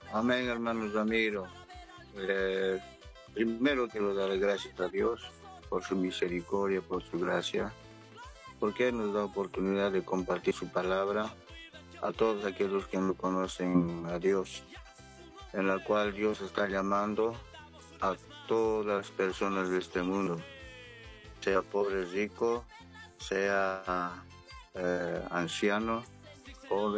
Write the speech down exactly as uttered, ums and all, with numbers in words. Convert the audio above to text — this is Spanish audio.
Amén, hermanos Ramiro. Eh, Primero quiero dar gracias a Dios por su misericordia, por su gracia, porque Él nos da oportunidad de compartir su palabra a todos aquellos que no conocen a Dios, en la cual Dios está llamando a todas las personas de este mundo, sea pobre, rico, sea eh, anciano, joven.